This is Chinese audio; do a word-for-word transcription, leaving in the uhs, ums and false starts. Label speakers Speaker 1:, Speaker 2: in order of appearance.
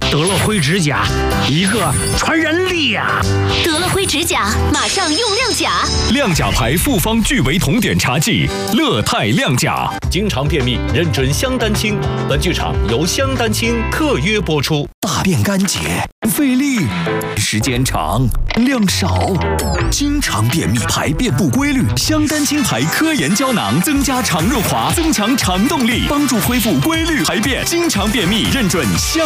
Speaker 1: 得了灰指甲，一个传人力呀、啊！
Speaker 2: 得了灰指甲，马上用亮甲。
Speaker 3: 亮甲牌复方聚维酮碘茶剂，乐泰亮甲。
Speaker 4: 经常便秘，认准香丹清。本剧场由香丹清特约播出。
Speaker 3: 大便干结，费力，时间长，量少，经常便秘，排便不规律。香丹清牌科研胶囊增加肠润滑，增强肠动力，帮助恢复规律排便。经常便秘，认准香